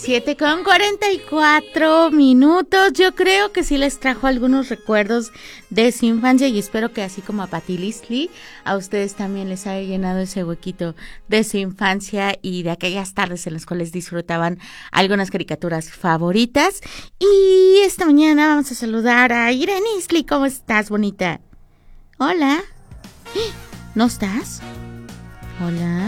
7:44. Yo creo que sí les trajo algunos recuerdos de su infancia y espero que así como a Pati Listli, a ustedes también les haya llenado ese huequito de su infancia y de aquellas tardes en las cuales disfrutaban algunas caricaturas favoritas. Y esta mañana vamos a saludar a Irene Isli. ¿Cómo estás, bonita? Hola. ¿No estás? Hola.